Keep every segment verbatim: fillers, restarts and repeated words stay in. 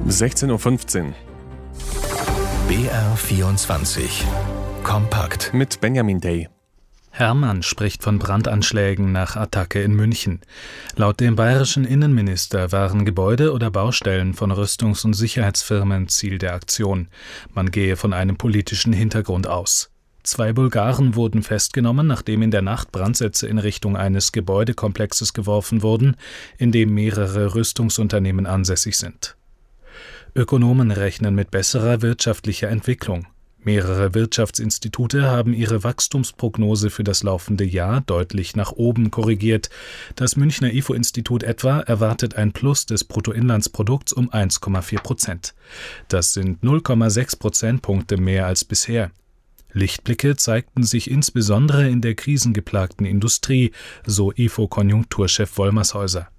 sechzehn Uhr fünfzehn. B R vierundzwanzig Kompakt Mit Benjamin Day. Hermann spricht von Brandanschlägen nach Attacke in München. Laut dem bayerischen Innenminister waren Gebäude oder Baustellen von Rüstungs- und Sicherheitsfirmen Ziel der Aktion. Man gehe von einem politischen Hintergrund aus. Zwei Bulgaren wurden festgenommen, nachdem in der Nacht Brandsätze in Richtung eines Gebäudekomplexes geworfen wurden, in dem mehrere Rüstungsunternehmen ansässig sind. Ökonomen rechnen mit besserer wirtschaftlicher Entwicklung. Mehrere Wirtschaftsinstitute haben ihre Wachstumsprognose für das laufende Jahr deutlich nach oben korrigiert. Das Münchner I F O-Institut etwa erwartet ein Plus des Bruttoinlandsprodukts um eins Komma vier Prozent. Das sind null Komma sechs Prozentpunkte mehr als bisher. Lichtblicke zeigten sich insbesondere in der krisengeplagten Industrie, so I F O-Konjunkturchef Wollmershäuser.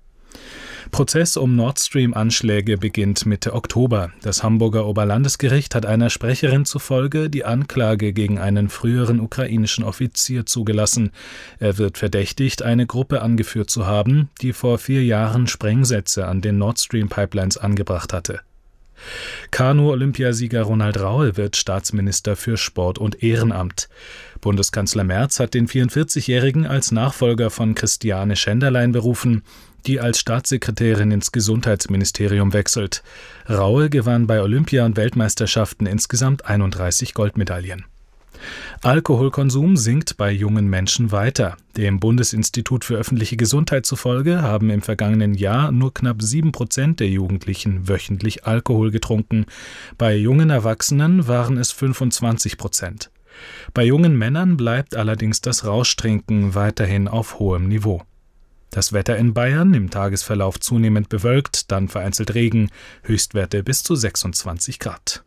Prozess um Nord Stream-Anschläge beginnt Mitte Oktober. Das Hamburger Oberlandesgericht hat einer Sprecherin zufolge die Anklage gegen einen früheren ukrainischen Offizier zugelassen. Er wird verdächtigt, eine Gruppe angeführt zu haben, die vor vier Jahren Sprengsätze an den Nord Stream-Pipelines angebracht hatte. Kanu-Olympiasieger Ronald Raue wird Staatsminister für Sport und Ehrenamt. Bundeskanzler Merz hat den vierundvierzigjährigen als Nachfolger von Christiane Schenderlein berufen, die als Staatssekretärin ins Gesundheitsministerium wechselt. Raue gewann bei Olympia- und Weltmeisterschaften insgesamt einunddreißig Goldmedaillen. Alkoholkonsum sinkt bei jungen Menschen weiter. Dem Bundesinstitut für öffentliche Gesundheit zufolge haben im vergangenen Jahr nur knapp sieben Prozent der Jugendlichen wöchentlich Alkohol getrunken. Bei jungen Erwachsenen waren es fünfundzwanzig Prozent. Bei jungen Männern bleibt allerdings das Rauschtrinken weiterhin auf hohem Niveau. Das Wetter in Bayern im Tagesverlauf zunehmend bewölkt, dann vereinzelt Regen, Höchstwerte bis zu sechsundzwanzig Grad.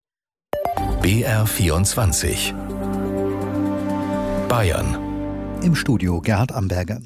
B R vierundzwanzig Bayern. Im Studio Gerhard Amberger.